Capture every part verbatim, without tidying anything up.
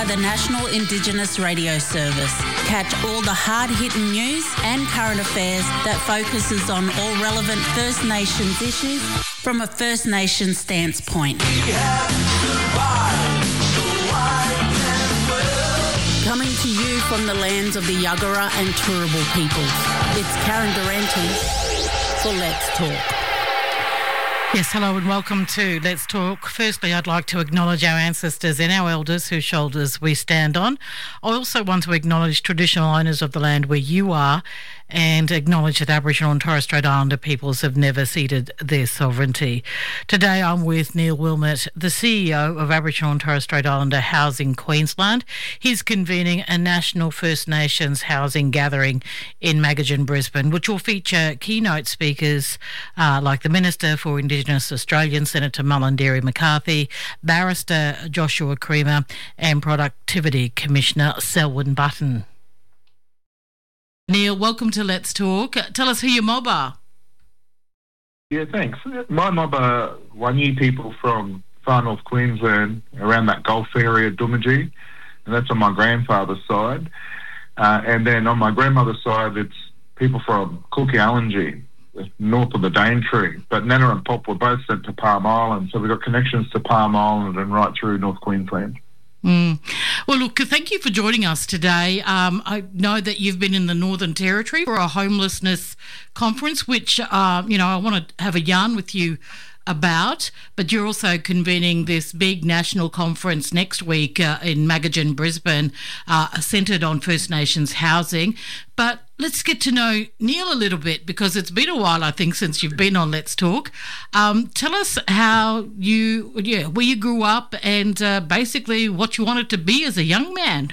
the National Indigenous Radio Service. Catch all the hard-hitting news and current affairs that focuses on all relevant First Nations issues from a First Nations stance point. Coming to you from the lands of the Yuggera and Turrbal peoples, it's Karen Durante for Let's Talk. Yes, hello and welcome to Let's Talk. Firstly, I'd like to acknowledge our ancestors and our elders whose shoulders we stand on. I also want to acknowledge traditional owners of the land where you are and acknowledge that Aboriginal and Torres Strait Islander peoples have never ceded their sovereignty. Today I'm with Neil Wilmot, the C E O of Aboriginal and Torres Strait Islander Housing Queensland. He's convening a national First Nations housing gathering in Magajan, Brisbane, which will feature keynote speakers uh, like the Minister for Indigenous Australians, Senator Mullenderi McCarthy, Barrister Joshua Creamer and Productivity Commissioner Selwyn Button. Neil, welcome to Let's Talk. Tell us who your mob are. Yeah, thanks. My mob are Wanyi people from far north Queensland, around that Gulf area, Doomadgee, and that's on my grandfather's side. Uh, and then on my grandmother's side, it's people from Cook-Yallinji, north of the Daintree. But Nana and Pop were both sent to Palm Island, so we've got connections to Palm Island and right through North Queensland. Mm. Well, look, thank you for joining us today. Um, I know that you've been in the Northern Territory for a homelessness conference, which, uh, you know, I want to have a yarn with you about, but you're also convening this big national conference next week uh, in Magajan, Brisbane, uh, centred on First Nations housing. But let's get to know Neil a little bit, because it's been a while, I think, since you've been on Let's Talk. Um, tell us how you, yeah, where you grew up and uh, basically what you wanted to be as a young man.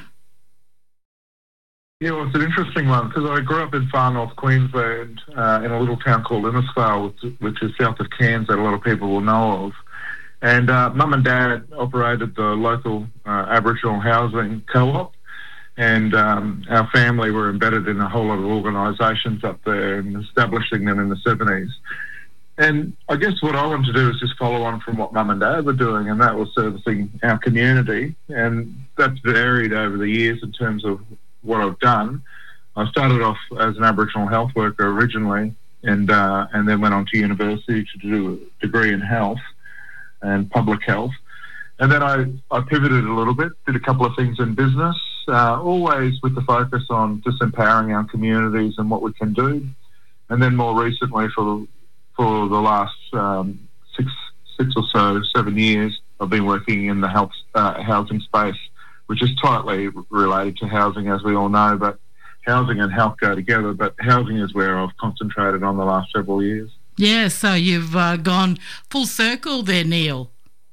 Yeah, well, it's an interesting one because I grew up in far north Queensland uh, in a little town called Innisfail, which, which is south of Cairns, that a lot of people will know of. And uh, Mum and Dad operated the local uh, Aboriginal housing co-op, and um, our family were embedded in a whole lot of organisations up there and establishing them in the seventies. And I guess what I wanted to do is just follow on from what Mum and Dad were doing, and that was servicing our community. And that's varied over the years in terms of what I've done. I started off as an Aboriginal health worker originally, and uh, and then went on to university to do a degree in health and public health. And then I, I pivoted a little bit, did a couple of things in business, uh, always with the focus on just empowering our communities and what we can do. And then more recently, for for the last um, six six or so, seven years, I've been working in the health uh, housing space, which is tightly related to housing, as we all know, but housing and health go together. But housing is where I've concentrated on the last several years. Yeah, so you've uh, gone full circle there, Neil.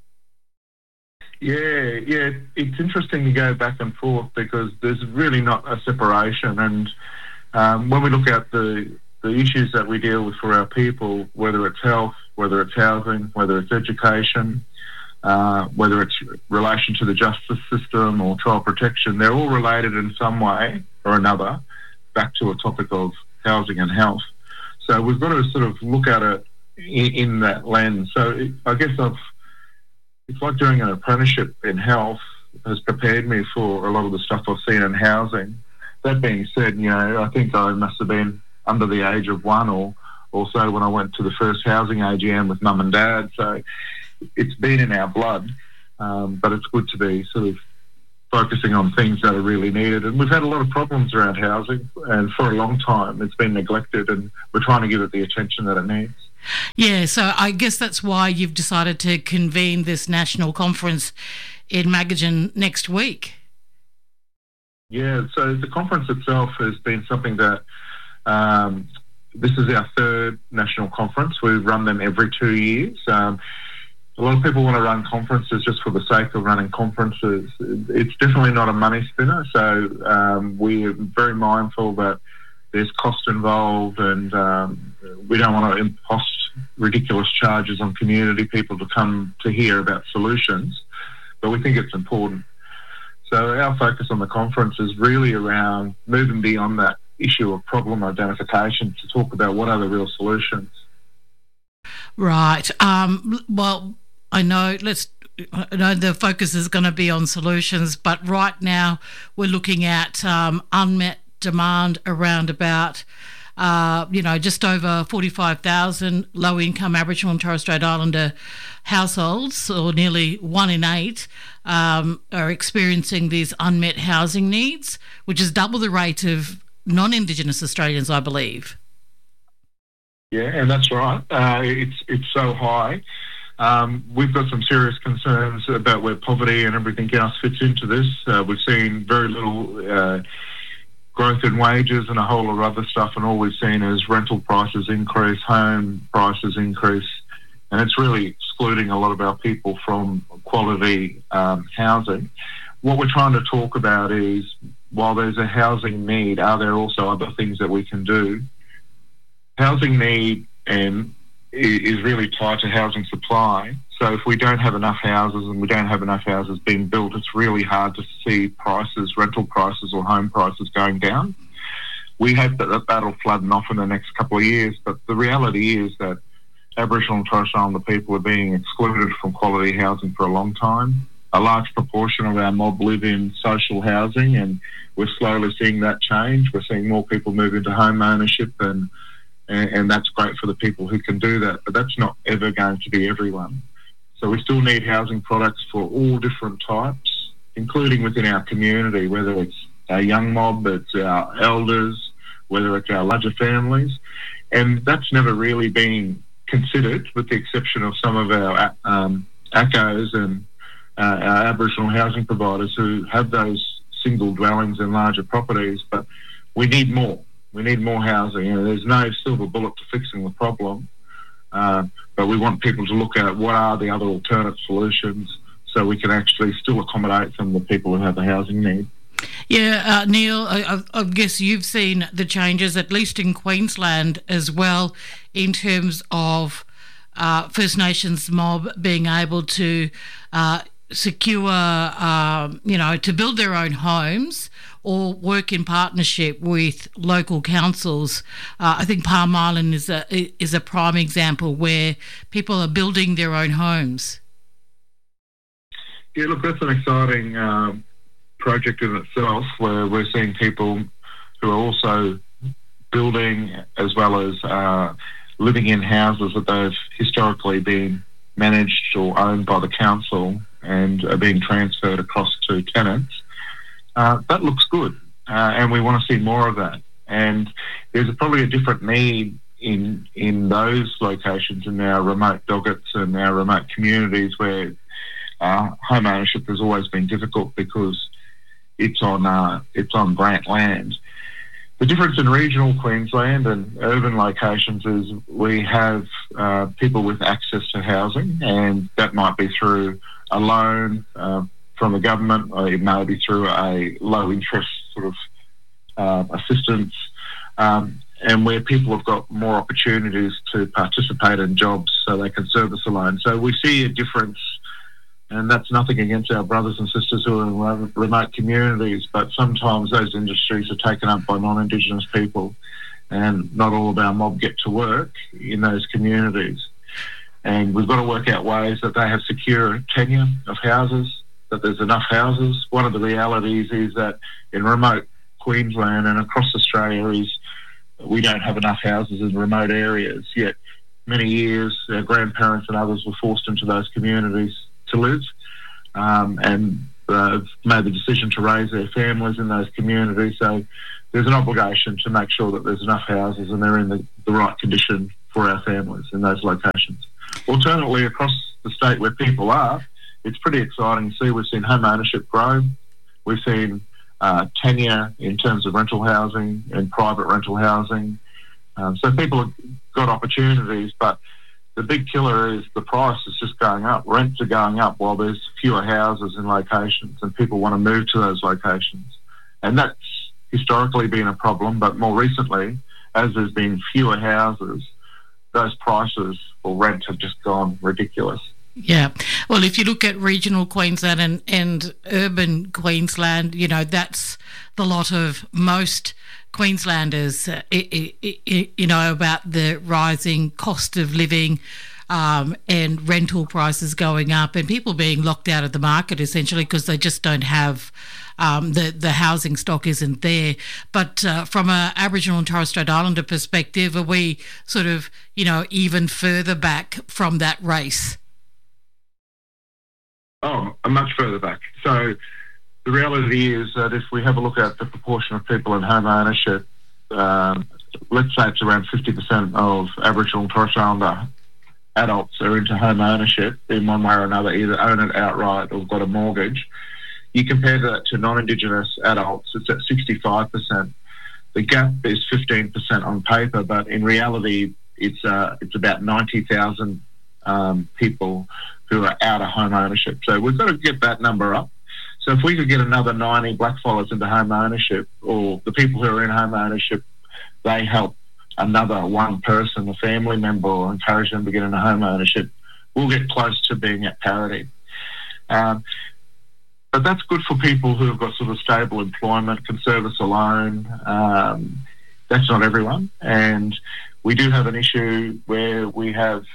Yeah, yeah, it's interesting to go back and forth because there's really not a separation. And um, when we look at the, the issues that we deal with for our people, whether it's health, whether it's housing, whether it's education, Uh, whether it's relation to the justice system or child protection, they're all related in some way or another back to a topic of housing and health. So we've got to sort of look at it in, in that lens. So it, I guess I've, it's like doing an apprenticeship in health has prepared me for a lot of the stuff I've seen in housing. That being said, you know, I think I must have been under the age of one or, or so when I went to the first housing A G M with Mum and Dad. So it's been in our blood, um, but it's good to be sort of focusing on things that are really needed. And we've had a lot of problems around housing, and for a long time it's been neglected, and we're trying to give it the attention that it needs. Yeah, so I guess that's why you've decided to convene this national conference in Magajan next week. Yeah, so the conference itself has been something that um, this is our third national conference. We run them every two years. Um, A lot of people want to run conferences just for the sake of running conferences. It's definitely not a money spinner, so um, we're very mindful that there's cost involved, and um, we don't want to impose ridiculous charges on community people to come to hear about solutions, but we think it's important. So our focus on the conference is really around moving beyond that issue of problem identification to talk about what are the real solutions. Right. Um, well, I know, let's I know the focus is going to be on solutions, but right now we're looking at um, unmet demand around about, uh, you know, just over forty-five thousand low-income Aboriginal and Torres Strait Islander households, or nearly one in eight, um, are experiencing these unmet housing needs, which is double the rate of non-Indigenous Australians, I believe. Yeah, and that's right. Uh, it's it's so high. Um, we've got some serious concerns about where poverty and everything else fits into this. Uh, we've seen very little uh, growth in wages and a whole lot of other stuff, and all we've seen is rental prices increase, home prices increase, and it's really excluding a lot of our people from quality um, housing. What we're trying to talk about is, while there's a housing need, are there also other things that we can do? Housing need and is really tied to housing supply. So if we don't have enough houses and we don't have enough houses being built, it's really hard to see prices, rental prices or home prices going down. We hope that that'll flatten off in the next couple of years, but the reality is that Aboriginal and Torres Strait Islander people are being excluded from quality housing for a long time. A large proportion of our mob live in social housing, and we're slowly seeing that change. We're seeing more people move into home ownership, and And, and that's great for the people who can do that, but that's not ever going to be everyone. So we still need housing products for all different types, including within our community, whether it's our young mob, it's our elders, whether it's our larger families. And that's never really been considered, with the exception of some of our um, A C Os and uh, our Aboriginal housing providers who have those single dwellings and larger properties, but we need more. We need more housing. You know, there's no silver bullet to fixing the problem, uh, but we want people to look at what are the other alternate solutions so we can actually still accommodate some of the people who have a housing need. Yeah, uh, Neil, I, I guess you've seen the changes, at least in Queensland as well, in terms of uh, First Nations mob being able to uh, secure, uh, you know, to build their own homes or work in partnership with local councils. Uh, I think Palm Island is a is a prime example where people are building their own homes. Yeah, look, that's an exciting uh, project in itself, where we're seeing people who are also building as well as uh, living in houses that they've historically been managed or owned by the council and are being transferred across to tenants. Uh, that looks good, uh, and we want to see more of that. And there's a, probably a different need in in those locations, in our remote doggets and our remote communities, where uh, home ownership has always been difficult because it's on uh, it's on grant land. The difference in regional Queensland and urban locations is we have uh, people with access to housing, and that might be through a loan uh, from the government, or it may be through a low interest sort of uh, assistance, um, and where people have got more opportunities to participate in jobs so they can service a loan. So we see a difference, and that's nothing against our brothers and sisters who are in remote communities, but sometimes those industries are taken up by non-Indigenous people, and not all of our mob get to work in those communities. And we've got to work out ways that they have secure tenure of houses, that there's enough houses. One of the realities is that in remote Queensland and across Australia is we don't have enough houses in remote areas, yet many years our grandparents and others were forced into those communities to live, um, and uh, made the decision to raise their families in those communities. So there's an obligation to make sure that there's enough houses and they're in the, the right condition for our families in those locations. Alternately, across the state where people are, it's pretty exciting to see. We've seen home ownership grow. We've seen uh, tenure in terms of rental housing and private rental housing. Um, so people have got opportunities, but the big killer is the price is just going up. Rents are going up while there's fewer houses in locations, and people want to move to those locations. And that's historically been a problem, but more recently, as there's been fewer houses, those prices for rent have just gone ridiculous. Yeah. Well, if you look at regional Queensland and, and urban Queensland, you know, that's the lot of most Queenslanders, uh, it, it, it, you know, about the rising cost of living, um, and rental prices going up and people being locked out of the market essentially because they just don't have um, the, the housing stock isn't there. But uh, from a Aboriginal and Torres Strait Islander perspective, are we sort of, you know, even further back from that race? Oh, much further back. So the reality is that if we have a look at the proportion of people in home ownership, um, let's say it's around fifty percent of Aboriginal and Torres Strait Islander adults are into home ownership in one way or another, either own it outright or got a mortgage. You compare that to non-Indigenous adults, it's at sixty-five percent. The gap is fifteen percent on paper, but in reality, it's uh, it's about ninety thousand um, people who are out of home ownership. So we've got to get that number up. So if we could get another ninety blackfellas into home ownership, or the people who are in home ownership, they help another one person, a family member, or encourage them to get into home ownership, we'll get close to being at parity. Um, but that's good for people who have got sort of stable employment, can service a loan. Um, that's not everyone. And we do have an issue where we have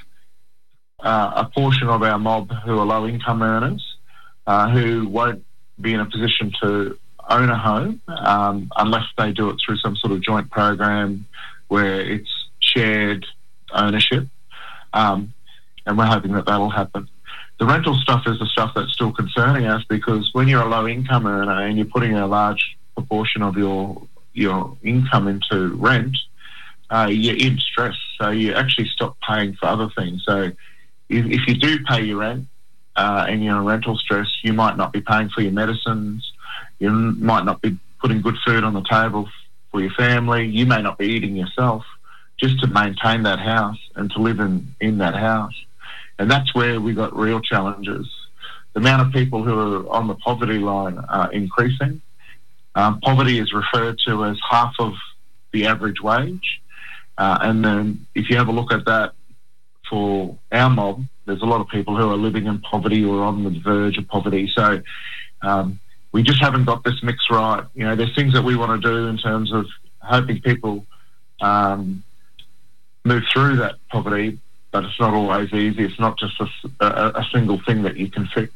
uh, a portion of our mob who are low income earners uh, who won't be in a position to own a home um, unless they do it through some sort of joint program where it's shared ownership. Um, and we're hoping that that'll happen. The rental stuff is the stuff that's still concerning us, because when you're a low income earner and you're putting a large proportion of your your income into rent, uh, you're in stress. So you actually stop paying for other things. So if, if you do pay your rent uh, and you're in rental stress, you might not be paying for your medicines. You might not be putting good food on the table for your family. You may not be eating yourself just to maintain that house and to live in, in that house. And that's where we got real challenges. The amount of people who are on the poverty line are increasing. Um, poverty is referred to as half of the average wage. Uh, and then if you have a look at that for our mob, there's a lot of people who are living in poverty or on the verge of poverty. So um, we just haven't got this mix right. You know, there's things that we want to do in terms of hoping people um, move through that poverty, but it's not always easy. It's not just a, a, a single thing that you can fix.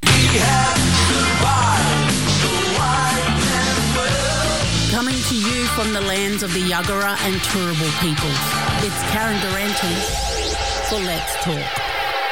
Coming to you from the lands of the Yuggera and Turrbal peoples, it's Karen Durante for Let's Talk.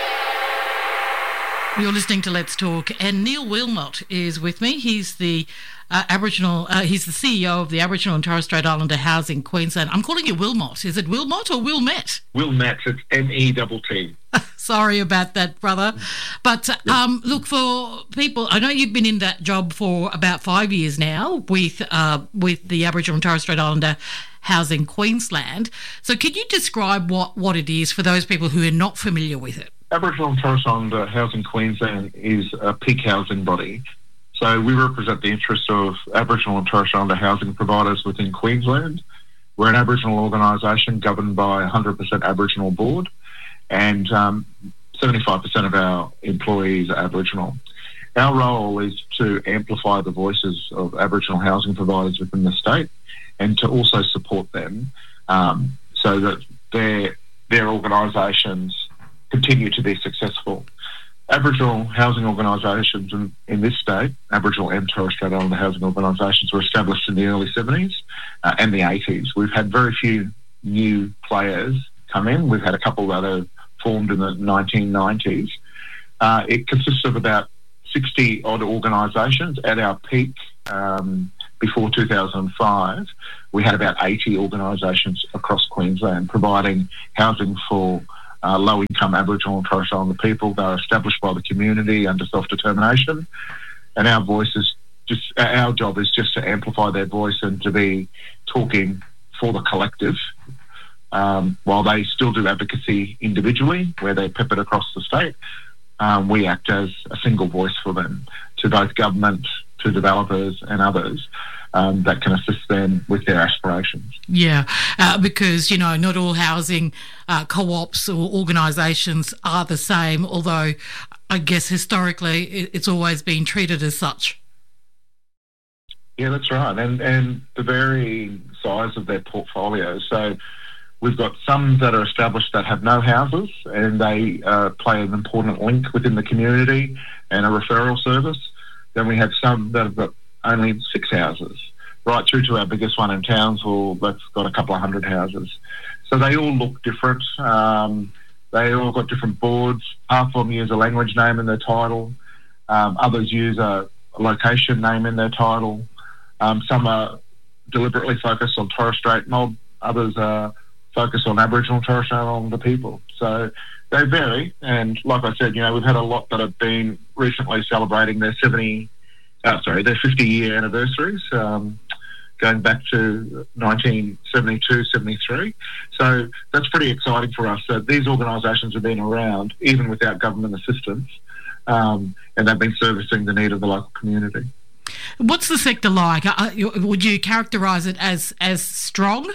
You're listening to Let's Talk, and Neil Wilmot is with me. He's the uh, Aboriginal. Uh, he's the C E O of the Aboriginal and Torres Strait Islander Housing Queensland. I'm calling you Wilmot. Is it Wilmot or Wilmet? Wilmet. It's M E T T. Sorry about that, brother. But um, look, for people, I know you've been in that job for about five years now with uh, with the Aboriginal and Torres Strait Islander Housing Queensland. So, can you describe what what it is for those people who are not familiar with it? Aboriginal and Torres Strait Islander Housing Queensland is a peak housing body. So we represent the interests of Aboriginal and Torres Strait Islander housing providers within Queensland. We're an Aboriginal organisation governed by a one hundred percent Aboriginal board, and um, seventy-five percent of our employees are Aboriginal. Our role is to amplify the voices of Aboriginal housing providers within the state and to also support them um, so that their, their organisations continue to be successful. Aboriginal housing organisations in, in this state, Aboriginal and Torres Strait Islander housing organisations, were established in the early seventies uh, and the eighties. We've had very few new players come in. We've had a couple that have formed in the nineteen nineties. Uh, it consists of about sixty odd organisations. At our peak um, before two thousand five, we had about eighty organisations across Queensland providing housing for Uh, low-income Aboriginal and Torres Strait Islander people. They're established by the community under self-determination, and our voice is just our job is just to amplify their voice and to be talking for the collective. Um, while they still do advocacy individually, where they're peppered across the state, um, we act as a single voice for them to both government, to developers, and others. Um, that can assist them with their aspirations. Yeah, uh, because, you know, not all housing uh, co-ops or organisations are the same, although I guess historically it's always been treated as such. Yeah, that's right. And, and the varying size of their portfolios. So we've got some that are established that have no houses, and they uh, play an important link within the community and a referral service. Then we have some that have got only six houses, right through to our biggest one in Townsville that's got a couple of hundred houses. So they all look different. Um, they all got different boards. Half of them use a language name in their title. Um, others use a, a location name in their title. Um, some are deliberately focused on Torres Strait mob. Others are focused on Aboriginal Torres Strait Islander people. So they vary. And like I said, you know, we've had a lot that have been recently celebrating their seventy, uh, sorry, their fifty-year anniversaries. Um, going back to nineteen seventy-two, seventy-three. So that's pretty exciting for us. So these organisations have been around even without government assistance, um, and they've been servicing the need of the local community. What's the sector like? Uh, would you characterise it as, as strong?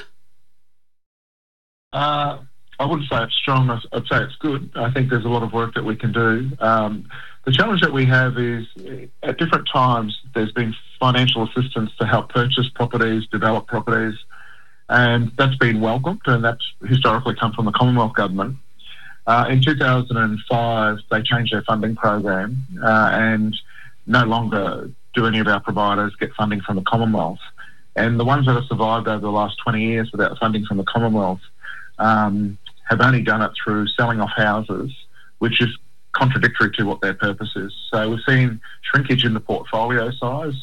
Uh, I wouldn't say it's strong. I'd say it's good. I think there's a lot of work that we can do. Um, the challenge that we have is at different times there's been financial assistance to help purchase properties, develop properties, and that's been welcomed, and that's historically come from the Commonwealth Government. Uh, in two thousand five, they changed their funding program, uh, and no longer do any of our providers get funding from the Commonwealth. And the ones that have survived over the last twenty years without funding from the Commonwealth um, have only done it through selling off houses, which is contradictory to what their purpose is. So we've seen shrinkage in the portfolio size,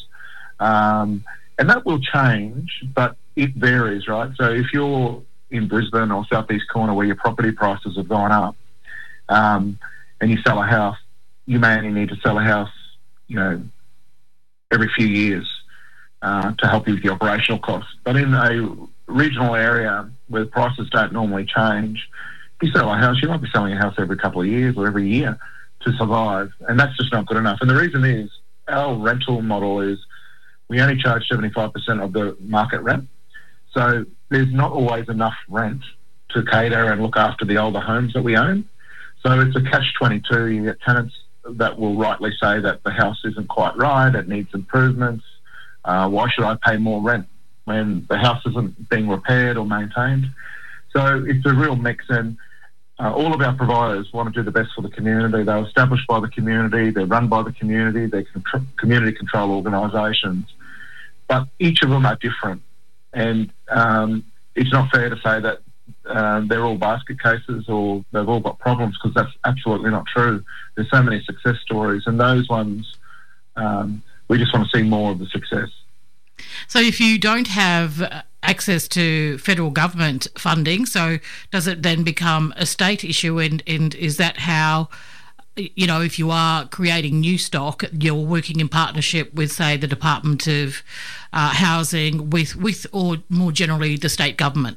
um, and that will change, but it varies, right? So if you're in Brisbane or Southeast Corner where your property prices have gone up, um, and you sell a house, you may only need to sell a house, you know, every few years uh, to help you with the operational costs. But in a regional area where prices don't normally change, if you sell a house, you might be selling a house every couple of years or every year to survive, and that's just not good enough. And the reason is our rental model is we only charge seventy-five percent of the market rent. So there's not always enough rent to cater and look after the older homes that we own. So it's a catch twenty-two. You get tenants that will rightly say that the house isn't quite right, it needs improvements. Uh, why should I pay more rent when the house isn't being repaired or maintained? So it's a real mix, and uh, all of our providers want to do the best for the community. They're established by the community, they're run by the community, they're con- community control organisations, but each of them are different. And um, it's not fair to say that uh, they're all basket cases or they've all got problems, because that's absolutely not true. There's so many success stories, and those ones, um, we just want to see more of the success. So if you don't have access to federal government funding, so does it then become a state issue, and, and is that how, you know, if you are creating new stock, you're working in partnership with, say, the Department of uh, Housing, with, with or more generally the state government?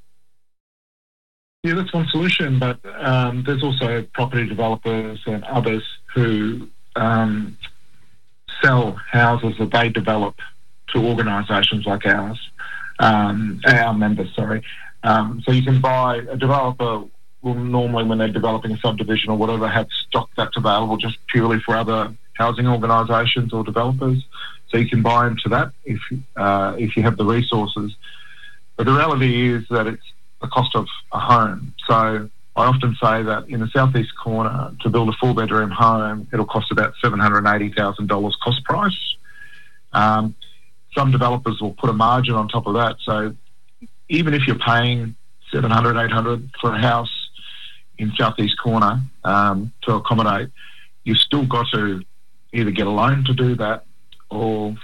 Yeah, that's one solution, but um, there's also property developers and others who um, sell houses that they develop to organisations like ours, um, our members, sorry. Um, so you can buy, a developer will normally, when they're developing a subdivision or whatever, have stock that's available just purely for other housing organisations or developers. So you can buy into that if uh, if you have the resources. But the reality is that it's the cost of a home. So I often say that in the southeast corner, to build a four-bedroom home, it'll cost about seven hundred eighty thousand dollars cost price. Um, some developers will put a margin on top of that. So even if you're paying seven hundred, eight hundred for a house in southeast corner um, to accommodate, you've still got to either get a loan to do that or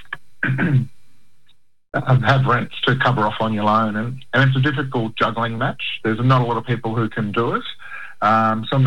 have rents to cover off on your loan. And, and it's a difficult juggling match. There's not a lot of people who can do it. Um, some